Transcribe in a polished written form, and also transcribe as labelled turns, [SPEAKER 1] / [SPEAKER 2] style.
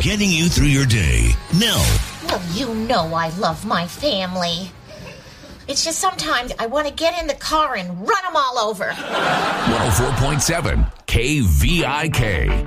[SPEAKER 1] getting you through your day. Now.
[SPEAKER 2] Well, you know I love my family. It's just sometimes I want to get in the car and run them all over.
[SPEAKER 3] 104.7 KVIK.